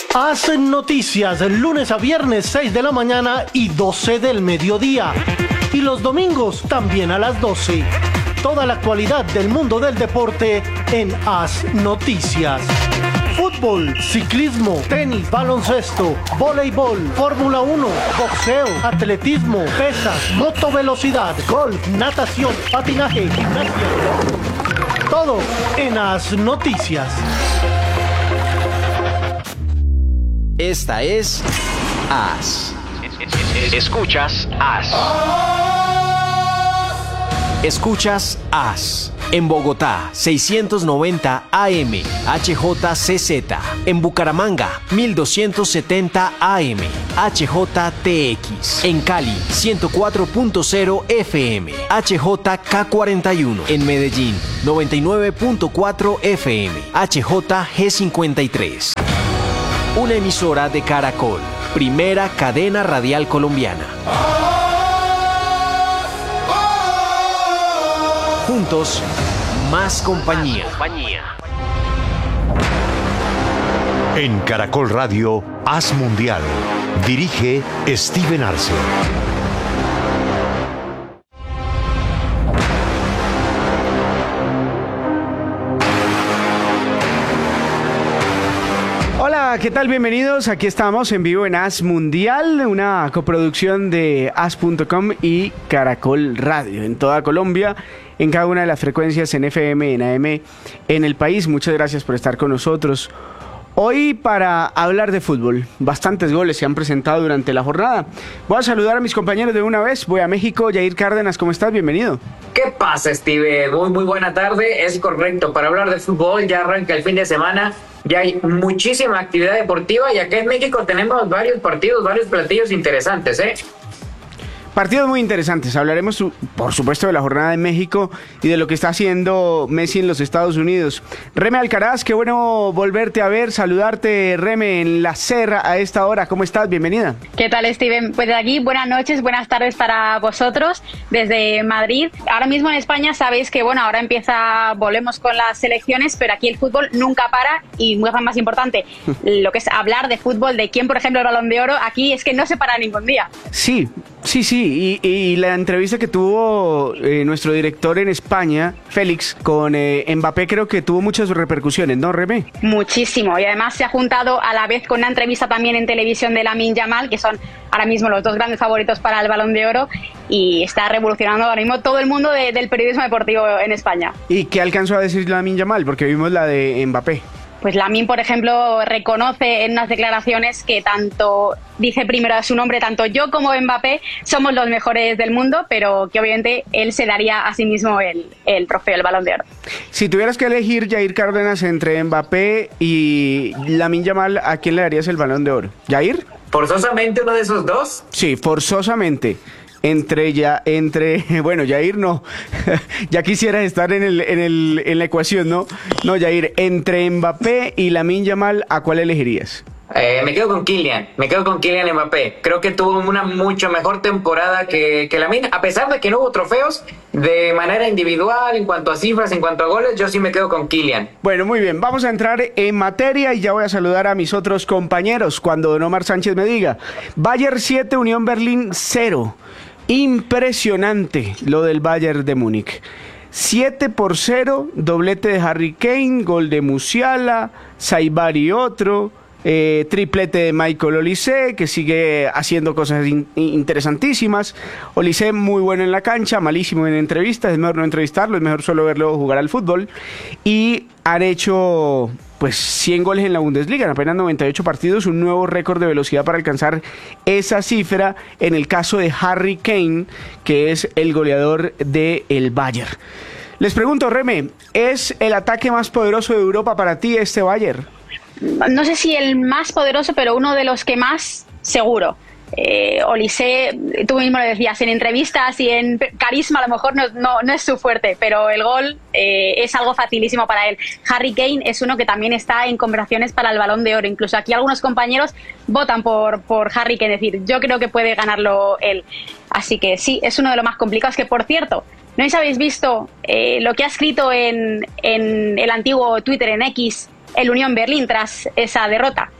AS Noticias, lunes a viernes 6 de la mañana y 12 del mediodía. Y los domingos también a las 12. Toda la actualidad del mundo del deporte en AS Noticias. Fútbol, ciclismo, tenis, baloncesto, voleibol, Fórmula 1, boxeo, atletismo, pesas, motovelocidad, golf, natación, patinaje, gimnasia. Todo en AS Noticias. Esta es AS. Escuchas AS. Escuchas AS. En Bogotá, 690 AM, HJCZ. En Bucaramanga, 1270 AM, HJTX. En Cali, 104.0 FM, HJK41. En Medellín, 99.4 FM, HJG53. Una emisora de Caracol, primera cadena radial colombiana. Juntos, más compañía. En Caracol Radio, AS Mundial. Dirige Steven Arce. Hola, ¿qué tal? Bienvenidos. Aquí estamos en vivo en AS Mundial, una coproducción de as.com y Caracol Radio en toda Colombia, en cada una de las frecuencias en FM, en AM, en el país. Muchas gracias por estar con nosotros. Hoy para hablar de fútbol, bastantes goles se han presentado durante la jornada. Voy a saludar a mis compañeros de una vez. Voy a México. Yair Cárdenas, ¿cómo estás? Bienvenido. ¿Qué pasa, Steve? Muy buena tarde. Es correcto, para hablar de fútbol ya arranca el fin de semana. Ya hay muchísima actividad deportiva y acá en México tenemos varios partidos, varios platillos interesantes, ¿eh? Partidos muy interesantes. Hablaremos, por supuesto, de la jornada en México y de lo que está haciendo Messi en los Estados Unidos. Reme Alcaraz, qué bueno volverte a ver, saludarte, Reme, en la Serra a esta hora. ¿Cómo estás? Bienvenida. ¿Qué tal, Steven? Pues de aquí, buenas noches, buenas tardes para vosotros desde Madrid. Ahora mismo en España sabéis que, ahora volvemos con las selecciones, pero aquí el fútbol nunca para y, más importante, lo que es hablar de fútbol, de quién, por ejemplo, el Balón de Oro, aquí es que no se para ningún día. Sí. Y la entrevista que tuvo nuestro director en España, Félix, con Mbappé, creo que tuvo muchas repercusiones, ¿no, Reme? Muchísimo, y además se ha juntado a la vez con una entrevista también en televisión de Lamine Yamal, que son ahora mismo los dos grandes favoritos para el Balón de Oro, y está revolucionando ahora mismo todo el mundo del periodismo deportivo en España. ¿Y qué alcanzó a decir Lamine Yamal? Porque vimos la de Mbappé. Pues Lamine, por ejemplo, reconoce en unas declaraciones que dice primero a su nombre, tanto yo como Mbappé somos los mejores del mundo, pero que obviamente él se daría a sí mismo el trofeo, el Balón de Oro. Si tuvieras que elegir, Yair Cárdenas, entre Mbappé y Lamine Yamal, ¿a quién le darías el Balón de Oro? ¿Yair? ¿Forzosamente uno de esos dos? Sí, forzosamente. Bueno, Yair no, ya quisiera estar en la ecuación, ¿no? No, Yair, entre Mbappé y Lamine Yamal, ¿a cuál elegirías? Me quedo con Kylian Mbappé. Creo que tuvo una mucho mejor temporada que Lamine, a pesar de que no hubo trofeos de manera individual, en cuanto a cifras, en cuanto a goles, yo sí me quedo con Kylian. Bueno, muy bien, vamos a entrar en materia y ya voy a saludar a mis otros compañeros cuando Don Omar Sánchez me diga. Bayern 7, Unión Berlín 0. Impresionante lo del Bayern de Múnich. 7-0, doblete de Harry Kane, gol de Musiala, Saibari otro, triplete de Michael Olise, que sigue haciendo cosas interesantísimas. Olise muy bueno en la cancha, malísimo en entrevistas, es mejor no entrevistarlo, es mejor solo verlo jugar al fútbol. Y han hecho 100 goles en la Bundesliga, en apenas 98 partidos, un nuevo récord de velocidad para alcanzar esa cifra en el caso de Harry Kane, que es el goleador del Bayern. Les pregunto, Reme, ¿es el ataque más poderoso de Europa para ti este Bayern? No sé si el más poderoso, pero uno de los que más, seguro. Olise, tú mismo lo decías, en entrevistas y en carisma a lo mejor no es su fuerte, pero el gol es algo facilísimo para él. Harry Kane es uno que también está en conversaciones para el Balón de Oro, incluso aquí algunos compañeros votan por Harry Kane, es decir, yo creo que puede ganarlo él, así que sí, es uno de los más complicados, que por cierto, no sé si habéis visto lo que ha escrito en el antiguo Twitter, en X, el Unión Berlín tras esa derrota.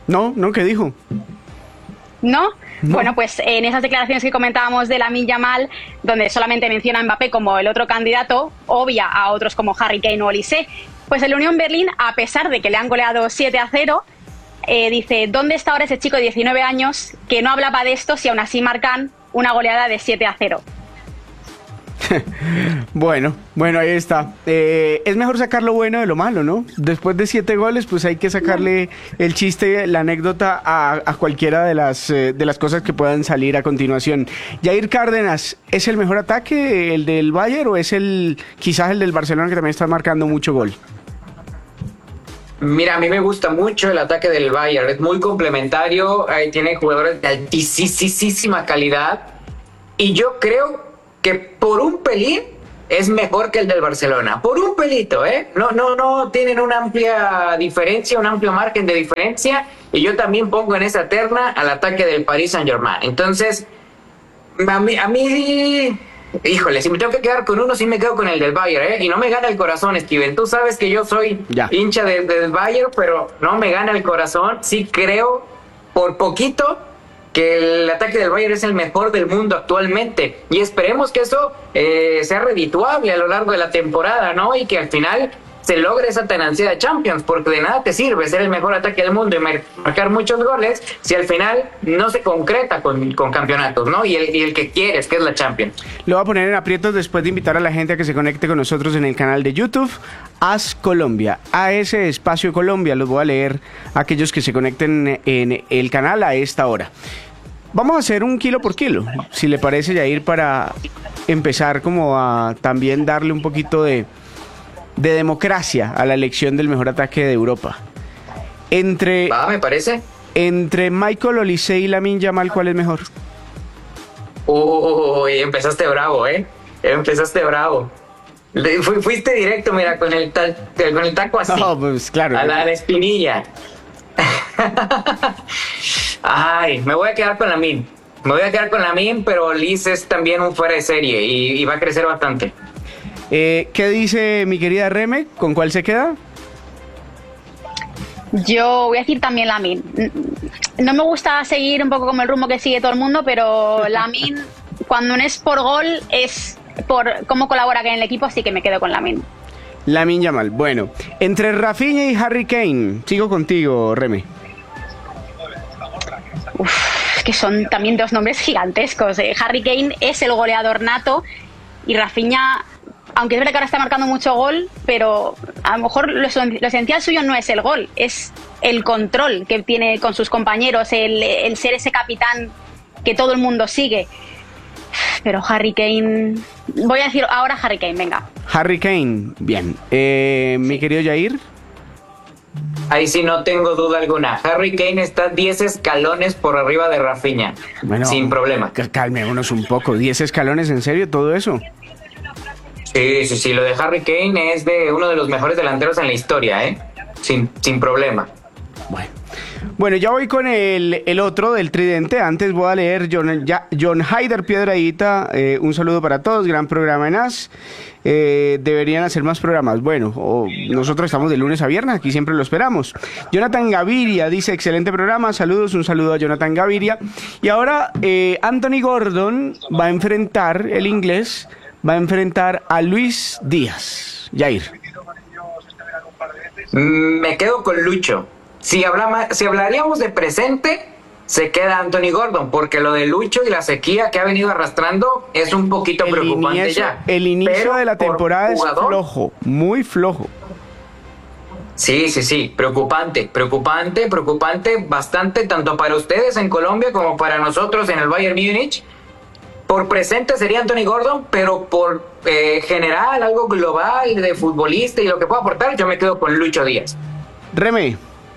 No, ¿qué dijo? ¿No? Bueno, pues en esas declaraciones que comentábamos de Lamine Yamal, donde solamente menciona a Mbappé como el otro candidato, obvia a otros como Harry Kane o Olise, pues el Unión Berlín, a pesar de que le han goleado 7-0, dice, ¿dónde está ahora ese chico de 19 años que no hablaba de esto si aún así marcan una goleada de 7-0? Bueno, ahí está. Es mejor sacar lo bueno de lo malo, ¿no? Después de 7 goles, pues hay que sacarle el chiste, la anécdota a cualquiera de las cosas que puedan salir a continuación. Jair Cárdenas, ¿es el mejor ataque el del Bayern o es quizás el del Barcelona, que también está marcando mucho gol? Mira, a mí me gusta mucho el ataque del Bayern, es muy complementario, tiene jugadores de altísima calidad y yo creo que por un pelín es mejor que el del Barcelona, por un pelito, no tienen una amplia diferencia, un amplio margen de diferencia, y yo también pongo en esa terna al ataque del Paris Saint-Germain. Entonces, a mí, híjole, si me tengo que quedar con uno, sí me quedo con el del Bayern, y no me gana el corazón, Steven. Tú sabes que yo soy hincha del Bayern, pero no me gana el corazón. Sí creo, por poquito, que el ataque del Bayern es el mejor del mundo actualmente, y esperemos que eso sea redituable a lo largo de la temporada, ¿no? Y que al final se logre esa tenancia de Champions, porque de nada te sirve ser el mejor ataque del mundo y marcar muchos goles si al final no se concreta con campeonatos, ¿no? Y el que quieres, que es la Champions. Lo voy a poner en aprietos después de invitar a la gente a que se conecte con nosotros en el canal de YouTube AS Colombia, AS Espacio Colombia. Los voy a leer a aquellos que se conecten en el canal a esta hora. Vamos a hacer un kilo por kilo, si le parece, Jair, para empezar como a también darle un poquito de democracia a la elección del mejor ataque de Europa. Me parece. Entre Michael Olise y Lamine Yamal, ¿cuál es mejor? Uy, empezaste bravo, Empezaste bravo. Fuiste directo, mira, con el taco así. No, pues claro. A la espinilla. Ay, me voy a quedar con Lamine. Pero Olise es también un fuera de serie y va a crecer bastante. ¿Qué dice mi querida Reme? ¿Con cuál se queda? Yo voy a decir también Lamine. No me gusta seguir un poco como el rumbo que sigue todo el mundo, pero Lamine, cuando no es por gol, es por cómo colabora en el equipo, así que me quedo con Lamine. Lamine Yamal. Bueno, entre Rafinha y Harry Kane, sigo contigo, Reme. Es que son también dos nombres gigantescos. Harry Kane es el goleador nato y Rafinha, aunque es verdad que ahora está marcando mucho gol, pero a lo mejor lo esencial suyo no es el gol, es el control que tiene con sus compañeros, el ser ese capitán que todo el mundo sigue. Pero Harry Kane, voy a decir ahora Harry Kane, venga. Harry Kane, bien. Mi querido Jair. Ahí sí no tengo duda alguna. Harry Kane está 10 escalones por arriba de Rafinha, bueno, sin problema. Calmémonos un poco, 10 escalones, ¿en serio todo eso? Sí, lo de Harry Kane es de uno de los mejores delanteros en la historia, sin problema. Bueno, ya voy con el otro del tridente. Antes voy a leer John Haider Piedradita. Un saludo para todos, gran programa en AS. Deberían hacer más programas. Bueno, nosotros estamos de lunes a viernes, aquí siempre lo esperamos. Jonathan Gaviria dice, excelente programa, saludos, un saludo a Jonathan Gaviria. Y ahora Anthony Gordon va a enfrentar, el inglés, va a enfrentar a Luis Díaz. Jair. Me quedo con Lucho. Si hablaríamos de presente, se queda Anthony Gordon, porque lo de Lucho y la sequía que ha venido arrastrando es un poquito preocupante ya. El inicio de la temporada es flojo, muy flojo. Sí, preocupante, bastante, tanto para ustedes en Colombia como para nosotros en el Bayern Múnich. Por presente sería Anthony Gordon, pero por general, algo global de futbolista y lo que pueda aportar, yo me quedo con Lucho Díaz. Reme.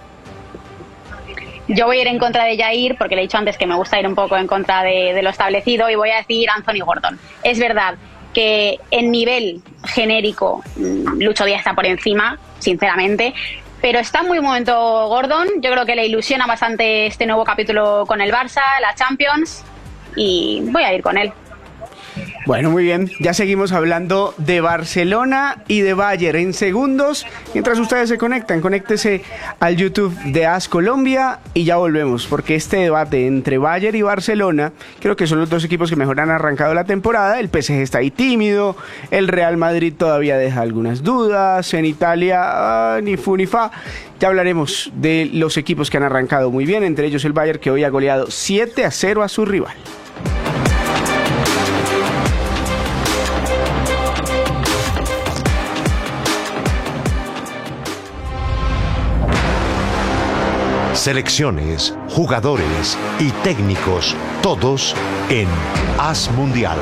Yo voy a ir en contra de Jair, porque le he dicho antes que me gusta ir un poco en contra de lo establecido, y voy a decir Anthony Gordon. Es verdad que en nivel genérico Lucho Díaz está por encima, sinceramente, pero está muy momento Gordon. Yo creo que le ilusiona bastante este nuevo capítulo con el Barça, la Champions, y voy a ir con él. Bueno, muy bien. Ya seguimos hablando de Barcelona y de Bayern en segundos. Mientras ustedes se conectan, conéctese al YouTube de AS Colombia y ya volvemos, porque este debate entre Bayern y Barcelona, creo que son los dos equipos que mejor han arrancado la temporada. El PSG está ahí tímido, el Real Madrid todavía deja algunas dudas, en Italia ni fu ni fa. Ya hablaremos de los equipos que han arrancado muy bien, entre ellos el Bayern, que hoy ha goleado 7-0 a su rival. Selecciones, jugadores y técnicos, todos en AS Mundial.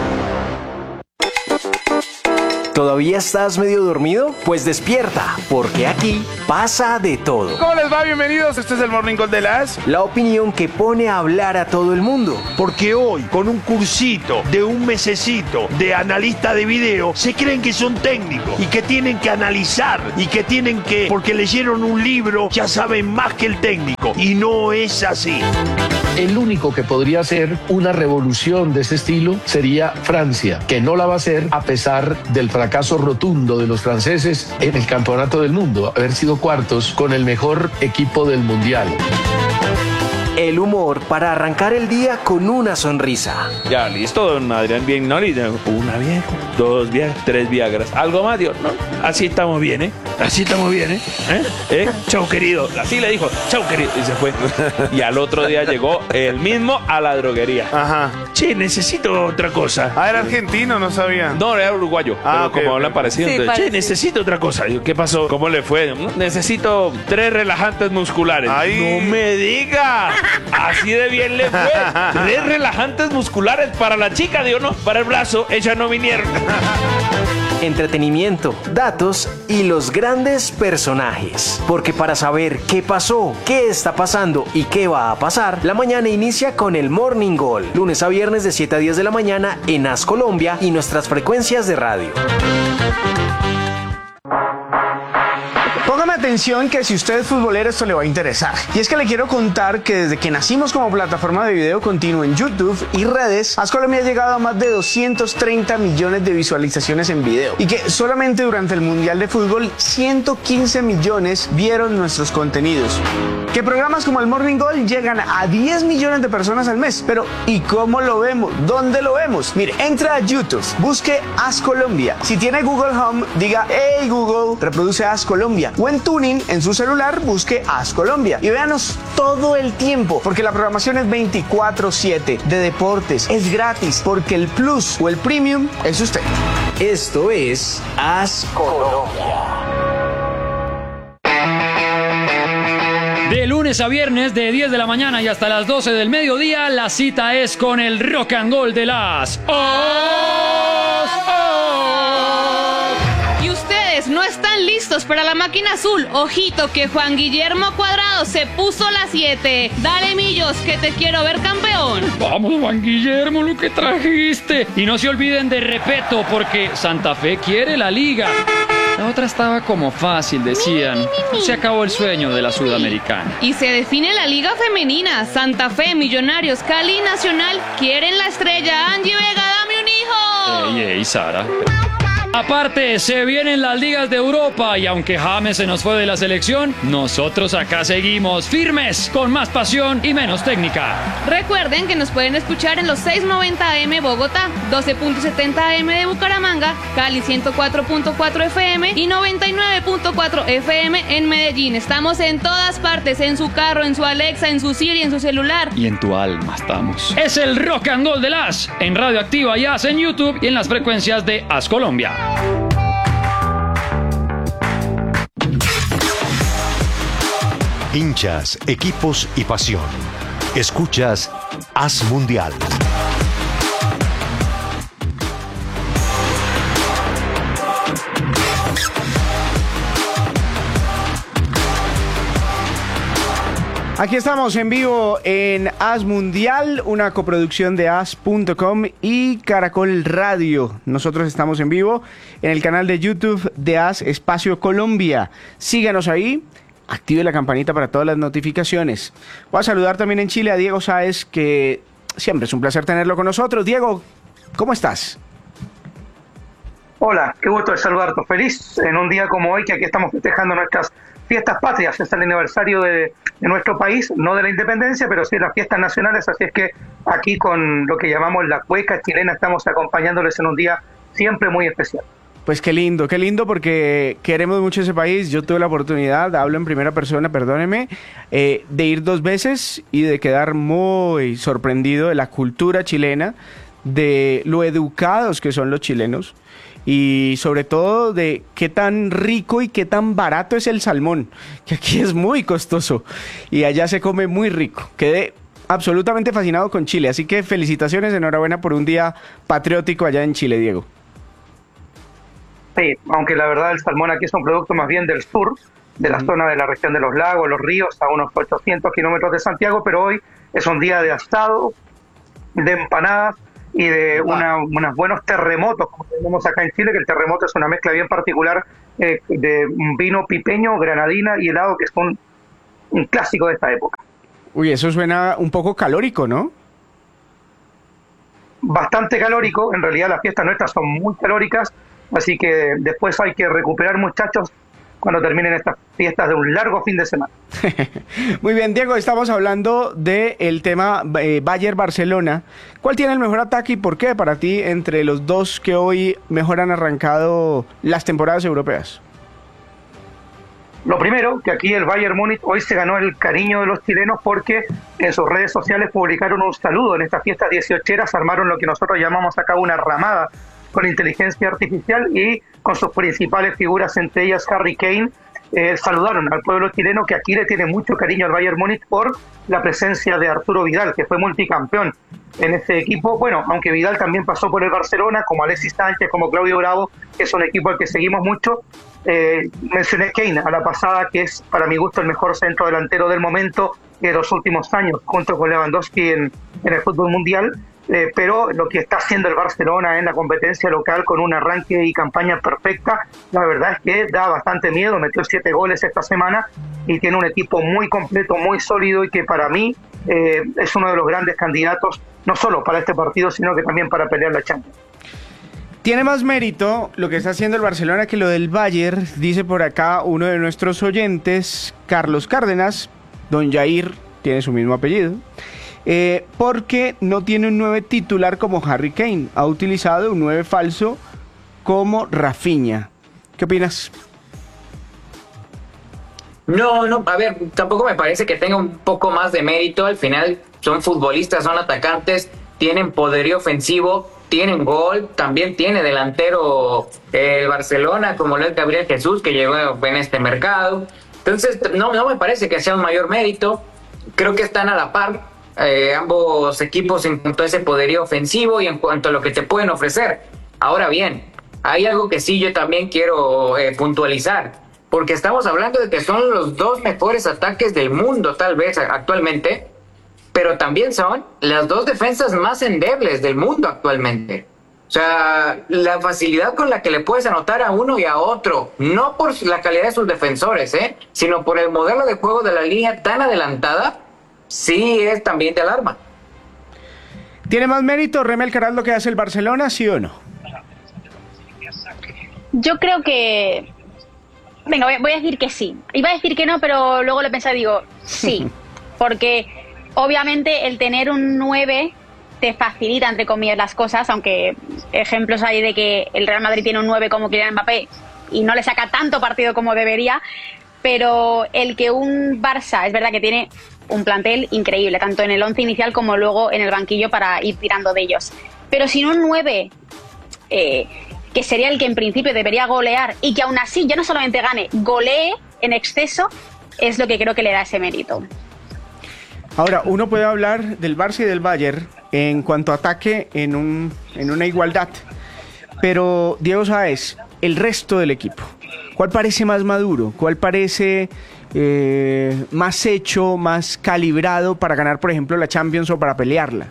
¿Todavía estás medio dormido? Pues despierta, porque aquí pasa de todo. ¿Cómo les va? Bienvenidos, este es el Morning Call de las... La opinión que pone a hablar a todo el mundo. Porque hoy, con un cursito de un mesecito de analista de video, se creen que son técnicos y que tienen que analizar y que tienen que, porque leyeron un libro, ya saben más que el técnico. Y no es así. El único que podría hacer una revolución de ese estilo sería Francia, que no la va a hacer a pesar del fracaso rotundo de los franceses en el campeonato del mundo, haber sido cuartos con el mejor equipo del mundial. El humor para arrancar el día con una sonrisa. Ya, listo, don Adrián, bien, no, una vieja, 2 viajes, 3 viagras, algo más, Dios, no, así estamos bien, así estamos bien, chau querido, así le dijo, chau querido, y se fue, y al otro día llegó él mismo a la droguería. Ajá. Che, necesito otra cosa. Ah, era argentino, no sabía. No, era uruguayo, pero ok, como hablan parecido, Sí, entonces, Che, necesito otra cosa. Digo, ¿qué pasó? ¿cómo le fue? Necesito 3 relajantes musculares. Ay. No me diga. Así de bien le fue. 3 relajantes musculares para la chica, digo, no, para el brazo, ellas no vinieron. Entretenimiento, datos y los grandes personajes. Porque para saber qué pasó, qué está pasando y qué va a pasar, la mañana inicia con el Morning Call. Lunes a viernes de 7 a 10 de la mañana en AS Colombia y nuestras frecuencias de radio. Póngame atención que si usted es futbolero esto le va a interesar. Y es que le quiero contar que desde que nacimos como plataforma de video continuo en YouTube y redes, AS Colombia ha llegado a más de 230 millones de visualizaciones en video. Y que solamente durante el Mundial de Fútbol 115 millones vieron nuestros contenidos. Que programas como el Morning Call llegan a 10 millones de personas al mes. Pero ¿y cómo lo vemos? ¿Dónde lo vemos? Mire, entra a YouTube, busque AS Colombia. Si tiene Google Home, diga "Hey Google, reproduce AS Colombia". O en Tuning, en su celular, busque AS Colombia. Y véanos todo el tiempo, porque la programación es 24/7 de deportes. Es gratis, porque el Plus o el Premium es usted. Esto es AS Colombia. De lunes a viernes, de 10 de la mañana y hasta las 12 del mediodía, la cita es con el Rock and Roll de las Y ustedes no están listos para la máquina azul. Ojito que Juan Guillermo Cuadrado se puso las 7. Dale, Millos, que te quiero ver campeón. Vamos, Juan Guillermo, lo que trajiste. Y no se olviden de Repeto, porque Santa Fe quiere la liga. La otra estaba como fácil, decían. Se acabó el sueño de la Sudamericana. Y se define la liga femenina. Santa Fe, Millonarios, Cali y Nacional quieren la estrella. Angie Vega, dame un hijo. Ey, Sara. Aparte, se vienen las ligas de Europa y aunque James se nos fue de la selección, nosotros acá seguimos firmes, con más pasión y menos técnica. Recuerden que nos pueden escuchar en los 690 AM Bogotá, 12.70 AM de Bucaramanga, Cali 104.4 FM y 99.4 FM en Medellín. Estamos en todas partes, en su carro, en su Alexa, en su Siri, en su celular. Y en tu alma estamos. Es el Rock and Roll de las en Radioactiva y AS en YouTube y en las frecuencias de AS Colombia. Hinchas, equipos y pasión. Escuchas AS Mundial. Aquí estamos en vivo en AS Mundial, una coproducción de AS.com y Caracol Radio. Nosotros estamos en vivo en el canal de YouTube de AS Espacio Colombia. Síganos ahí, active la campanita para todas las notificaciones. Voy a saludar también en Chile a Diego Sáez, que siempre es un placer tenerlo con nosotros. Diego, ¿cómo estás? Hola, qué gusto de saludarte. Feliz en un día como hoy, que aquí estamos festejando nuestras fiestas patrias. Es el aniversario de nuestro país, no de la independencia, pero sí de las fiestas nacionales. Así es que aquí con lo que llamamos la cueca chilena estamos acompañándoles en un día siempre muy especial. Pues qué lindo porque queremos mucho ese país. Yo tuve la oportunidad, hablo en primera persona, perdóneme, de ir 2 veces y de quedar muy sorprendido de la cultura chilena, de lo educados que son los chilenos y sobre todo de qué tan rico y qué tan barato es el salmón, que aquí es muy costoso y allá se come muy rico. Quedé absolutamente fascinado con Chile, así que felicitaciones, enhorabuena por un día patriótico allá en Chile, Diego. Sí, aunque la verdad el salmón aquí es un producto más bien del sur, de la zona de la región de los lagos, los ríos, a unos 800 kilómetros de Santiago, pero hoy es un día de asado, de empanadas y de unos buenos terremotos, como tenemos acá en Chile, que el terremoto es una mezcla bien particular de un vino pipeño, granadina y helado, que es un clásico de esta época. Uy, eso suena un poco calórico, ¿no? Bastante calórico, en realidad las fiestas nuestras son muy calóricas, así que después hay que recuperar, muchachos, cuando terminen estas fiestas de un largo fin de semana. Muy bien, Diego, estamos hablando del tema Bayern-Barcelona. ¿Cuál tiene el mejor ataque y por qué para ti entre los dos que hoy mejor han arrancado las temporadas europeas? Lo primero, que aquí el Bayern Múnich hoy se ganó el cariño de los chilenos porque en sus redes sociales publicaron un saludo. En estas fiestas 18eras armaron lo que nosotros llamamos acá una ramada con inteligencia artificial y con sus principales figuras, entre ellas Harry Kane, saludaron al pueblo chileno, que aquí le tiene mucho cariño al Bayern Múnich por la presencia de Arturo Vidal, que fue multicampeón en ese equipo. Bueno, aunque Vidal también pasó por el Barcelona, como Alexis Sánchez, como Claudio Bravo, que es un equipo al que seguimos mucho. Mencioné Kane a la pasada, que es para mi gusto el mejor centro delantero del momento de los últimos años, junto con Lewandowski en el fútbol mundial. Pero lo que está haciendo el Barcelona en la competencia local con un arranque y campaña perfecta, la verdad es que da bastante miedo. Metió 7 goles esta semana y tiene un equipo muy completo, muy sólido, y que para mí es uno de los grandes candidatos, no solo para este partido, sino que también para pelear la Champions. Tiene más mérito lo que está haciendo el Barcelona que lo del Bayern, dice por acá uno de nuestros oyentes, Carlos Cárdenas. Don Jair tiene su mismo apellido. Porque no tiene un 9 titular como Harry Kane, ha utilizado un 9 falso como Rafinha. ¿Qué opinas? No, a ver, tampoco me parece que tenga un poco más de mérito. Al final son futbolistas, son atacantes, tienen poderío ofensivo, tienen gol, también tiene delantero el Barcelona, como lo es Gabriel Jesús, que llegó en este mercado. Entonces no me parece que sea un mayor mérito. Creo que están a la par ambos equipos en cuanto a ese poderío ofensivo y en cuanto a lo que te pueden ofrecer. Ahora bien, hay algo que sí yo también quiero puntualizar, porque estamos hablando de que son los 2 mejores ataques del mundo tal vez actualmente, pero también son las 2 defensas más endebles del mundo actualmente. O sea, la facilidad con la que le puedes anotar a uno y a otro, no por la calidad de sus defensores, sino por el modelo de juego de la línea tan adelantada, sí es también de alarma. ¿Tiene más mérito, Remy Alcaraz, lo que hace el Barcelona, sí o no? Yo creo que... Venga, voy a decir que sí. Iba a decir que no, pero luego lo pensé y digo sí. Porque obviamente el tener un 9 te facilita, entre comillas, las cosas, aunque ejemplos hay de que el Real Madrid tiene un 9 como Kylian Mbappé y no le saca tanto partido como debería, pero el que un Barça, es verdad que tiene un plantel increíble, tanto en el 11 inicial como luego en el banquillo para ir tirando de ellos. Pero sin un 9, que sería el que en principio debería golear, y que aún así ya no solamente gane, golee en exceso, es lo que creo que le da ese mérito. Ahora, uno puede hablar del Barça y del Bayern en cuanto a ataque en una igualdad, pero Diego Sáez, el resto del equipo, ¿cuál parece más maduro? ¿Cuál parece más hecho, más calibrado para ganar, por ejemplo, la Champions o para pelearla?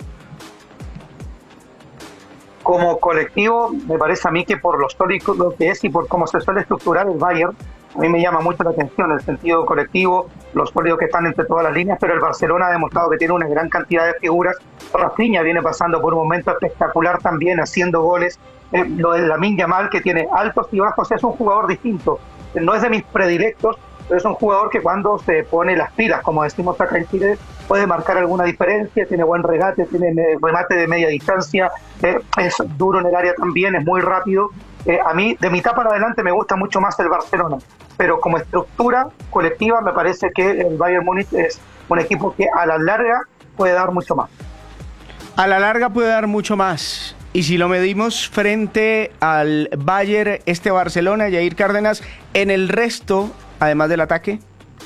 Como colectivo, me parece a mí que por lo histórico que es y por cómo se suele estructurar el Bayern, a mí me llama mucho la atención el sentido colectivo, los sólidos que están entre todas las líneas, pero el Barcelona ha demostrado que tiene una gran cantidad de figuras. Rafinha viene pasando por un momento espectacular también, haciendo goles. Lo de Lamine Yamal, que tiene altos y bajos, es un jugador distinto. No es de mis predilectos, pero es un jugador que cuando se pone las pilas, como decimos acá en Chile, puede marcar alguna diferencia, tiene buen regate, tiene remate de media distancia, es duro en el área también, es muy rápido. A mí, de mitad para adelante, me gusta mucho más el Barcelona, pero como estructura colectiva me parece que el Bayern Múnich es un equipo que a la larga puede dar mucho más. A la larga puede dar mucho más. Y si lo medimos frente al Bayern, Barcelona, Jair Cárdenas, en el resto, además del ataque.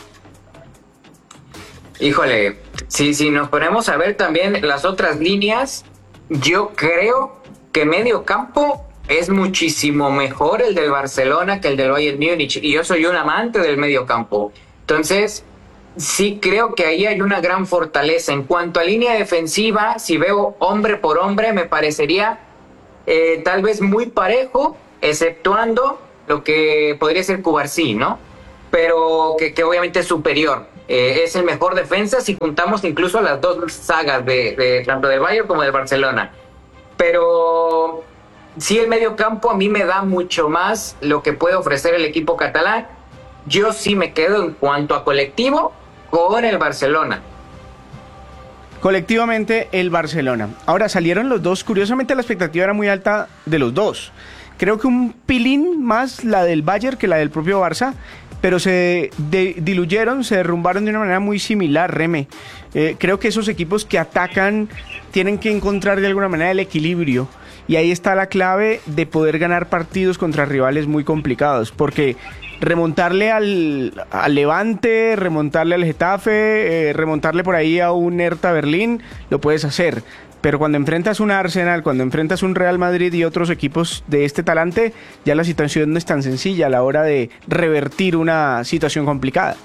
Híjole, si nos ponemos a ver también las otras líneas, yo creo que medio campo es muchísimo mejor el del Barcelona que el del Bayern Múnich, y yo soy un amante del medio campo. Entonces, sí creo que ahí hay una gran fortaleza. En cuanto a línea defensiva, si veo hombre por hombre, me parecería tal vez muy parejo, exceptuando lo que podría ser Cubarsí, ¿no? Pero que obviamente es superior. Es el mejor defensa si juntamos incluso las dos sagas de tanto del Bayern como del Barcelona. Pero sí, el medio campo a mí me da mucho más lo que puede ofrecer el equipo catalán. Yo sí me quedo en cuanto a colectivo con el Barcelona. Colectivamente el Barcelona. Ahora salieron los dos, curiosamente la expectativa era muy alta de los dos. Creo que un pilín más la del Bayern que la del propio Barça, pero se diluyeron, se derrumbaron de una manera muy similar, Reme. Creo que esos equipos que atacan tienen que encontrar de alguna manera el equilibrio, y ahí está la clave de poder ganar partidos contra rivales muy complicados, porque remontarle al Levante, remontarle al Getafe, remontarle por ahí a un Hertha Berlín, lo puedes hacer. Pero cuando enfrentas un Arsenal, cuando enfrentas un Real Madrid y otros equipos de este talante, ya la situación no es tan sencilla a la hora de revertir una situación complicada.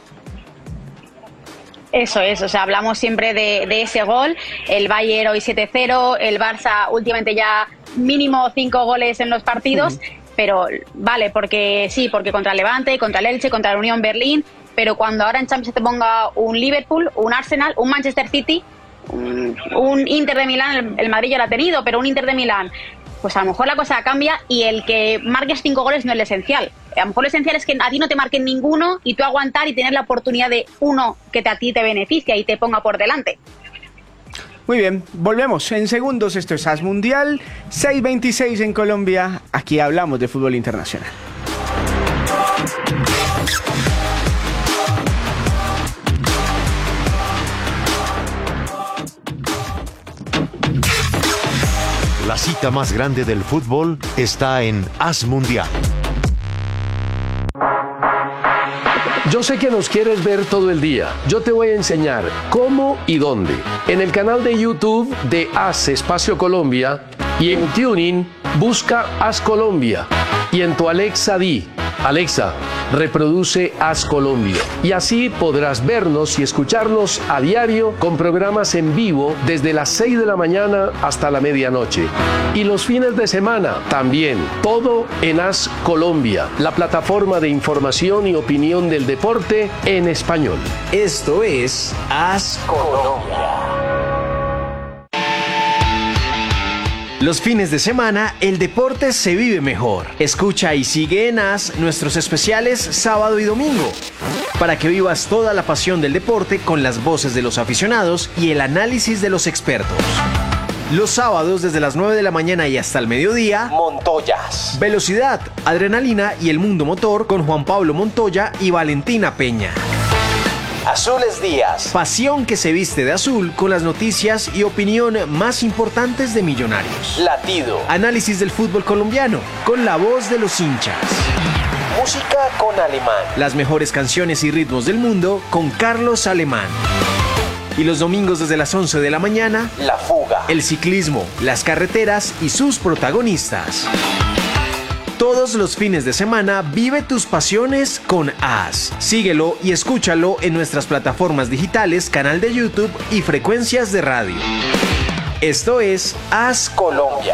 Eso es, o sea, hablamos siempre de ese gol, el Bayern hoy 7-0, el Barça últimamente ya mínimo 5 goles en los partidos, pero vale, porque sí, porque contra el Levante, contra el Elche, contra la Unión Berlín, pero cuando ahora en Champions te ponga un Liverpool, un Arsenal, un Manchester City, un Inter de Milán, el Madrid ya lo ha tenido, pero un Inter de Milán, pues a lo mejor la cosa cambia, y el que marques 5 goles no es lo esencial. A lo mejor lo esencial es que a ti no te marquen ninguno y tú aguantar y tener la oportunidad de uno que a ti te beneficia y te ponga por delante. Muy bien, volvemos en segundos. Esto es AS Mundial, 6:26 en Colombia. Aquí hablamos de fútbol internacional. La cita más grande del fútbol está en AS Mundial. Yo sé que nos quieres ver todo el día. Yo te voy a enseñar cómo y dónde. En el canal de YouTube de AS Espacio Colombia, y en TuneIn busca AS Colombia, y en tu Alexa di: Alexa, reproduce AS Colombia. Y así podrás vernos y escucharnos a diario con programas en vivo desde las 6 de la mañana hasta la medianoche. Y los fines de semana también. Todo en AS Colombia, la plataforma de información y opinión del deporte en español. Esto es AS Colombia. Los fines de semana, el deporte se vive mejor. Escucha y sigue en AS nuestros especiales sábado y domingo, para que vivas toda la pasión del deporte con las voces de los aficionados y el análisis de los expertos. Los sábados desde las 9 de la mañana y hasta el mediodía, Montoyas. Velocidad, adrenalina y el mundo motor con Juan Pablo Montoya y Valentina Peña. Azules Días. Pasión que se viste de azul con las noticias y opinión más importantes de Millonarios. Latido. Análisis del fútbol colombiano con la voz de los hinchas. Música con Alemán. Las mejores canciones y ritmos del mundo con Carlos Alemán. Y los domingos desde las 11 de la mañana, La Fuga. El ciclismo, las carreteras y sus protagonistas. Todos los fines de semana vive tus pasiones con AS. Síguelo y escúchalo en nuestras plataformas digitales, canal de YouTube y frecuencias de radio. Esto es AS Colombia.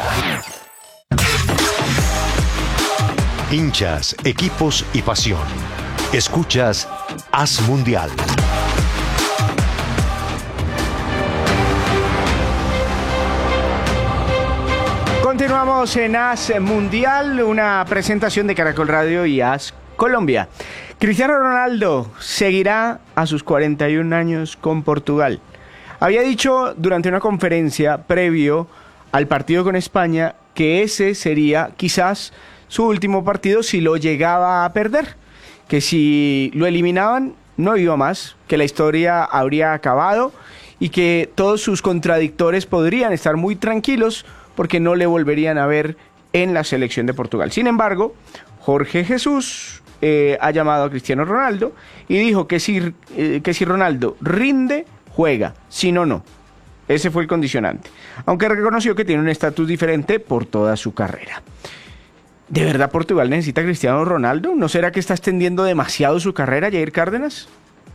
Hinchas, equipos y pasión. Escuchas AS Mundial. Continuamos en As Mundial, una presentación de Caracol Radio y As Colombia. Cristiano Ronaldo seguirá a sus 41 años con Portugal. Había dicho durante una conferencia previo al partido con España que ese sería quizás su último partido si lo llegaba a perder, que si lo eliminaban no iba más, que la historia habría acabado y que todos sus contradictores podrían estar muy tranquilos porque no le volverían a ver en la selección de Portugal. Sin embargo, Jorge Jesús ha llamado a Cristiano Ronaldo y dijo que si Ronaldo rinde, juega, si no, no. Ese fue el condicionante, aunque reconoció que tiene un estatus diferente por toda su carrera. ¿De verdad Portugal necesita a Cristiano Ronaldo? ¿No será que está extendiendo demasiado su carrera, Jair Cárdenas?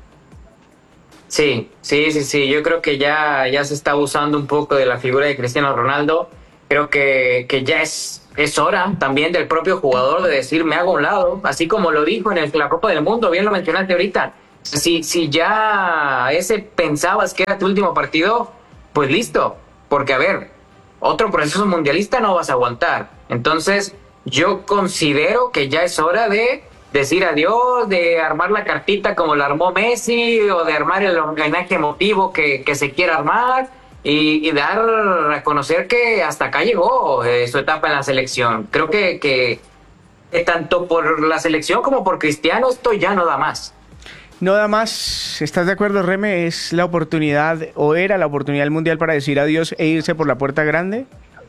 Sí. Yo creo que ya se está abusando un poco de la figura de Cristiano Ronaldo. Creo que ya es hora también del propio jugador de decir, me hago a un lado, así como lo dijo en la Copa del Mundo, bien lo mencionaste ahorita. Si ya ese pensabas que era tu último partido, pues listo, porque a ver, otro proceso mundialista no vas a aguantar. Entonces, yo considero que ya es hora de decir adiós, de armar la cartita como la armó Messi, o de armar el homenaje emotivo que se quiera armar, y dar a conocer que hasta acá llegó su etapa en la selección. Creo que tanto por la selección como por Cristiano esto ya no da más. No da más. ¿Estás de acuerdo, Reme? ¿Es la oportunidad o era la oportunidad del Mundial para decir adiós e irse por la puerta grande?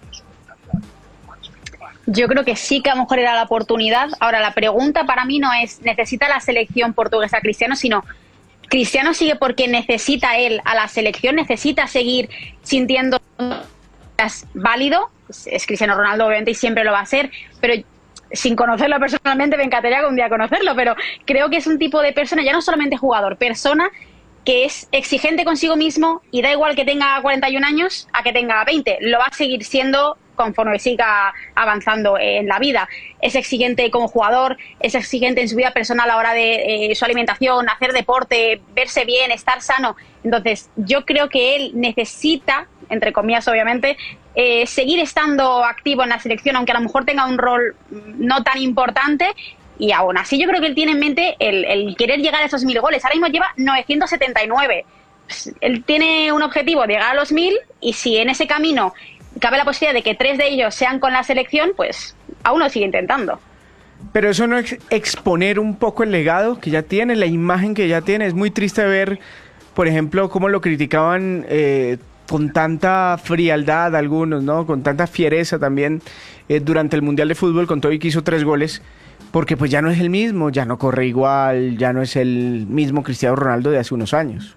Yo creo que sí, que a lo mejor era la oportunidad. Ahora, la pregunta para mí no es ¿necesita la selección portuguesa a Cristiano?, sino Cristiano sigue porque necesita él a la selección, necesita seguir sintiendo válido. Es Cristiano Ronaldo, obviamente, y siempre lo va a ser, pero sin conocerlo personalmente me encantaría un día conocerlo, pero creo que es un tipo de persona, ya no solamente jugador, persona que es exigente consigo mismo y da igual que tenga 41 años a que tenga 20, lo va a seguir siendo conforme siga avanzando en la vida. Es exigente como jugador, es exigente en su vida personal a la hora de su alimentación, hacer deporte, verse bien, estar sano. Entonces, yo creo que él necesita, entre comillas obviamente, seguir estando activo en la selección, aunque a lo mejor tenga un rol no tan importante. Y aún así yo creo que él tiene en mente el querer llegar a esos 1000 goles. Ahora mismo lleva 979. Pues, él tiene un objetivo de llegar a los 1000, y si en ese camino cabe la posibilidad de que 3 de ellos sean con la selección, pues aún lo sigue intentando. Pero eso no es exponer un poco el legado que ya tiene, la imagen que ya tiene. Es muy triste ver, por ejemplo, cómo lo criticaban con tanta frialdad algunos, ¿no? Con tanta fiereza también durante el Mundial de Fútbol, con todo y que hizo 3 goles, porque pues ya no es el mismo, ya no corre igual, ya no es el mismo Cristiano Ronaldo de hace unos años.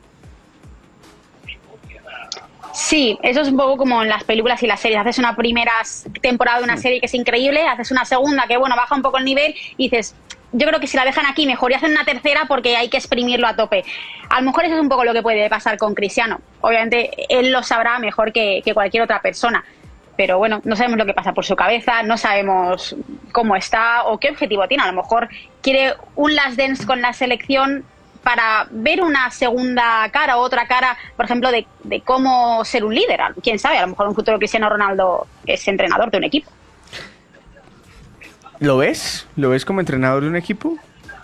Sí, eso es un poco como en las películas y las series. Haces una primera temporada de una serie que es increíble, haces una segunda que, bueno, baja un poco el nivel y dices, yo creo que si la dejan aquí mejor, y hacen una tercera porque hay que exprimirlo a tope. A lo mejor eso es un poco lo que puede pasar con Cristiano. Obviamente él lo sabrá mejor que cualquier otra persona. Pero bueno, no sabemos lo que pasa por su cabeza, no sabemos cómo está o qué objetivo tiene. A lo mejor quiere un last dance con la selección para ver una segunda cara o otra cara, por ejemplo, de cómo ser un líder. Quién sabe, a lo mejor un futuro Cristiano Ronaldo es entrenador de un equipo. ¿Lo ves? ¿Lo ves como entrenador de un equipo?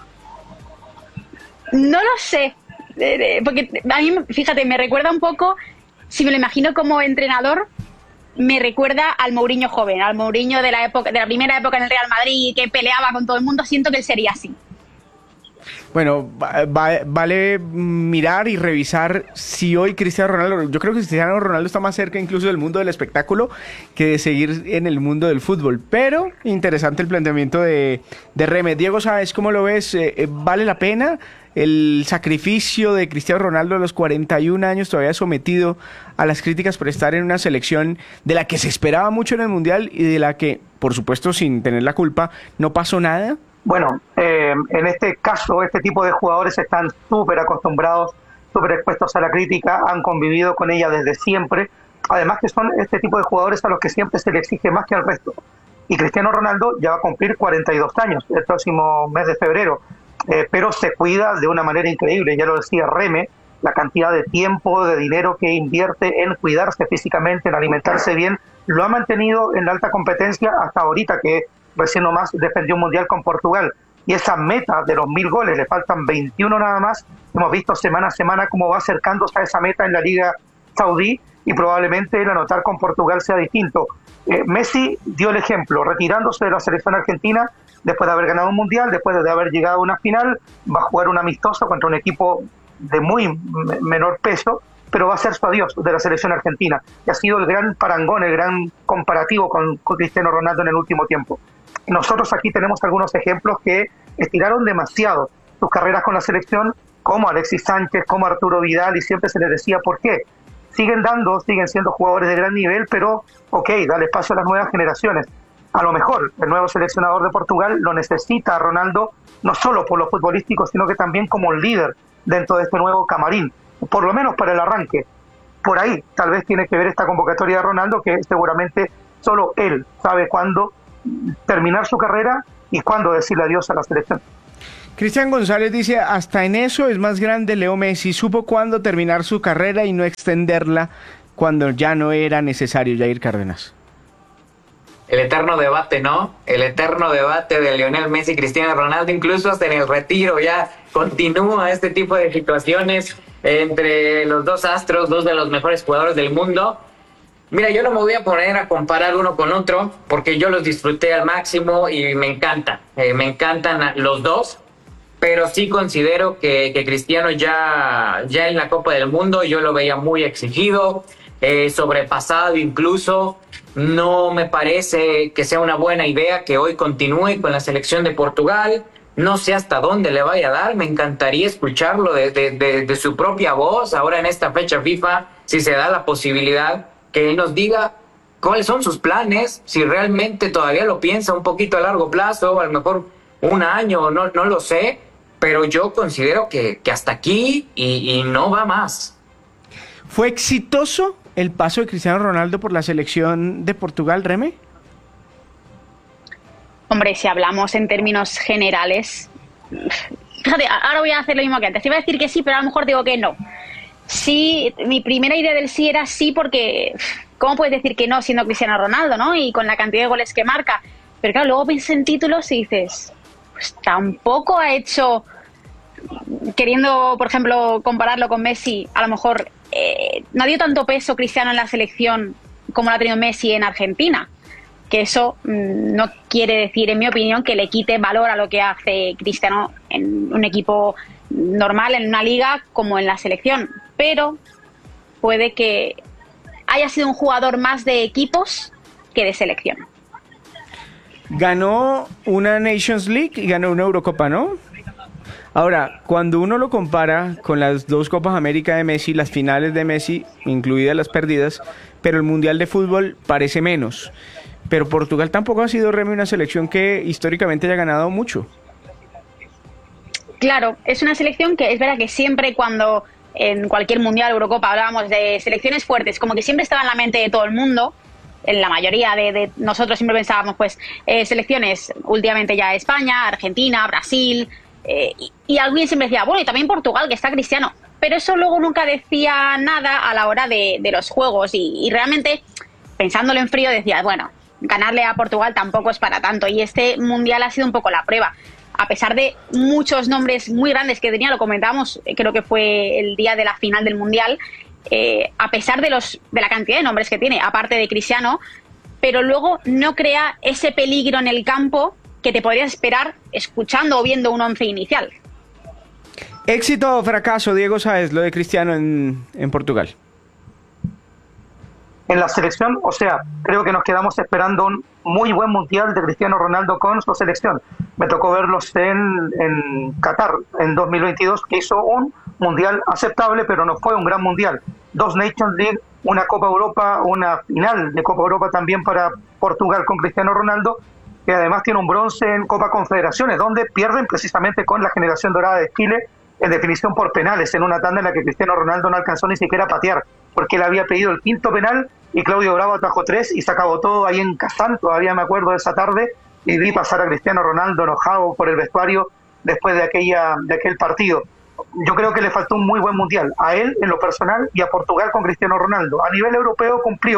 No lo sé, porque a mí, fíjate, me recuerda un poco, si me lo imagino como entrenador, me recuerda al Mourinho joven, al Mourinho de la primera época en el Real Madrid, que peleaba con todo el mundo. Siento que él sería así. Bueno, vale mirar y revisar si hoy Cristiano Ronaldo, yo creo que Cristiano Ronaldo está más cerca incluso del mundo del espectáculo que de seguir en el mundo del fútbol, pero interesante el planteamiento de Reme. Diego, ¿sabes cómo lo ves? ¿Vale la pena el sacrificio de Cristiano Ronaldo a los 41 años, todavía sometido a las críticas por estar en una selección de la que se esperaba mucho en el Mundial y de la que, por supuesto, sin tener la culpa, no pasó nada? Bueno, en este caso, este tipo de jugadores están súper acostumbrados, súper expuestos a la crítica, han convivido con ella desde siempre. Además que son este tipo de jugadores a los que siempre se le exige más que al resto. Y Cristiano Ronaldo ya va a cumplir 42 años el próximo mes de febrero, pero se cuida de una manera increíble. Ya lo decía Reme, la cantidad de tiempo, de dinero que invierte en cuidarse físicamente, en alimentarse bien, lo ha mantenido en la alta competencia hasta ahorita, que recién nomás defendió un mundial con Portugal. Y esa meta de los 1000 goles, le faltan 21 nada más. Hemos visto semana a semana cómo va acercándose a esa meta en la Liga Saudí, y probablemente el anotar con Portugal sea distinto. Messi dio el ejemplo, retirándose de la selección argentina después de haber ganado un mundial, después de haber llegado a una final, va a jugar un amistoso contra un equipo de muy menor peso, pero va a ser su adiós de la selección argentina. Y ha sido el gran parangón, el gran comparativo con Cristiano Ronaldo en el último tiempo. Nosotros aquí tenemos algunos ejemplos que estiraron demasiado sus carreras con la selección, como Alexis Sánchez, como Arturo Vidal, y siempre se les decía por qué. Siguen siendo jugadores de gran nivel, pero dale espacio a las nuevas generaciones. A lo mejor el nuevo seleccionador de Portugal lo necesita a Ronaldo, no solo por lo futbolístico, sino que también como líder dentro de este nuevo camarín, por lo menos para el arranque. Por ahí tal vez tiene que ver esta convocatoria de Ronaldo, que seguramente solo él sabe cuándo terminar su carrera y cuándo decirle adiós a la selección. Cristian González dice, hasta en eso es más grande Leo Messi, supo cuándo terminar su carrera y no extenderla cuando ya no era necesario. Jair Cárdenas. El eterno debate, ¿no? El eterno debate de Lionel Messi y Cristiano Ronaldo, incluso hasta en el retiro ya continúa este tipo de situaciones entre los dos astros, dos de los mejores jugadores del mundo. Mira, yo no me voy a poner a comparar uno con otro porque yo los disfruté al máximo y me encantan los dos, pero sí considero que Cristiano ya en la Copa del Mundo yo lo veía muy exigido, sobrepasado incluso. No me parece que sea una buena idea que hoy continúe con la selección de Portugal. No sé hasta dónde le vaya a dar. Me encantaría escucharlo de su propia voz ahora en esta fecha FIFA, si se da la posibilidad, que él nos diga cuáles son sus planes, si realmente todavía lo piensa un poquito a largo plazo, a lo mejor un año, no lo sé, pero yo considero que hasta aquí y no va más. ¿Fue exitoso el paso de Cristiano Ronaldo por la selección de Portugal, Reme? Hombre, si hablamos en términos generales, fíjate, ahora voy a hacer lo mismo que antes. Iba a decir que sí, pero a lo mejor digo que no. Sí, mi primera idea del sí era sí, porque ¿cómo puedes decir que no siendo Cristiano Ronaldo, ¿no? Y con la cantidad de goles que marca. Pero claro, luego piensas en títulos y dices, pues tampoco ha hecho, queriendo, por ejemplo, compararlo con Messi, a lo mejor no dio tanto peso Cristiano en la selección como lo ha tenido Messi en Argentina. Que eso no quiere decir, en mi opinión, que le quite valor a lo que hace Cristiano en un equipo normal, en una liga, como en la selección. Pero puede que haya sido un jugador más de equipos que de selección. Ganó una Nations League y ganó una Eurocopa, ¿no? Ahora, cuando uno lo compara con las dos Copas América de Messi, las finales de Messi, incluidas las perdidas, pero el Mundial de Fútbol parece menos. Pero Portugal tampoco ha sido, Remy, una selección que históricamente haya ganado mucho. Claro, es una selección que es verdad que siempre cuando en cualquier Mundial, Eurocopa, hablábamos de selecciones fuertes, como que siempre estaba en la mente de todo el mundo. En la mayoría de nosotros siempre pensábamos, pues, selecciones, últimamente ya España, Argentina, Brasil, y alguien siempre decía, bueno, y también Portugal, que está Cristiano. Pero eso luego nunca decía nada a la hora de los juegos, y realmente, pensándolo en frío, decía, bueno, ganarle a Portugal tampoco es para tanto, y este Mundial ha sido un poco la prueba. A pesar de muchos nombres muy grandes que tenía, lo comentábamos, creo que fue el día de la final del Mundial, a pesar de la cantidad de nombres que tiene, aparte de Cristiano, pero luego no crea ese peligro en el campo que te podrías esperar escuchando o viendo un once inicial. ¿Éxito o fracaso, Diego Sáez, lo de Cristiano en Portugal? En la selección, o sea, creo que nos quedamos esperando un muy buen mundial de Cristiano Ronaldo con su selección. Me tocó verlos en Qatar en 2022, que hizo un mundial aceptable, pero no fue un gran mundial. 2 Nations League, una Copa Europa, una final de Copa Europa también para Portugal con Cristiano Ronaldo, que además tiene un bronce en Copa Confederaciones, donde pierden precisamente con la generación dorada de Chile en definición por penales, en una tanda en la que Cristiano Ronaldo no alcanzó ni siquiera a patear, porque él había pedido el 5º penal y Claudio Bravo atajó 3 y se acabó todo ahí en Kazán. Todavía me acuerdo de esa tarde y vi pasar a Cristiano Ronaldo enojado por el vestuario después de aquel partido. Yo creo que le faltó un muy buen mundial, a él en lo personal y a Portugal con Cristiano Ronaldo. A nivel europeo cumplió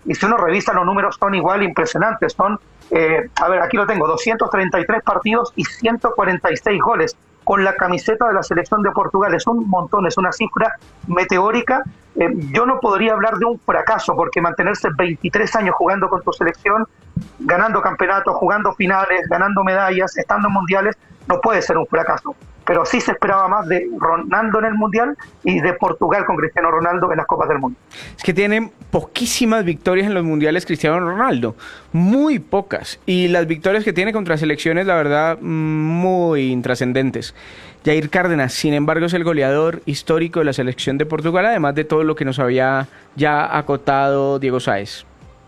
y si uno revisa los números son igual impresionantes, son, a ver, aquí lo tengo, 233 partidos y 146 goles con la camiseta de la selección de Portugal. Es un montón, es una cifra meteórica. Yo no podría hablar de un fracaso, porque mantenerse 23 años jugando con tu selección, ganando campeonatos, jugando finales, ganando medallas, estando en mundiales, no puede ser un fracaso. Pero sí se esperaba más de Ronaldo en el Mundial y de Portugal con Cristiano Ronaldo en las Copas del Mundo. Es que tienen poquísimas victorias en los Mundiales Cristiano Ronaldo, muy pocas. Y las victorias que tiene contra selecciones, la verdad, muy intrascendentes. Jair Cárdenas, sin embargo, es el goleador histórico de la selección de Portugal, además de todo lo que nos había ya acotado Diego Sáez.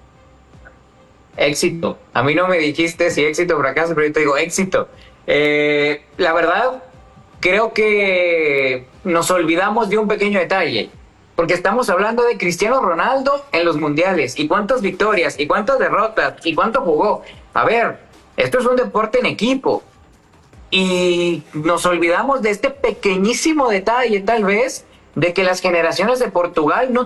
Éxito. A mí no me dijiste si éxito o fracaso, pero yo te digo éxito. La verdad, creo que nos olvidamos de un pequeño detalle, porque estamos hablando de Cristiano Ronaldo en los mundiales, y cuántas victorias, y cuántas derrotas, y cuánto jugó. A ver, esto es un deporte en equipo, y nos olvidamos de este pequeñísimo detalle, tal vez, de que las generaciones de Portugal no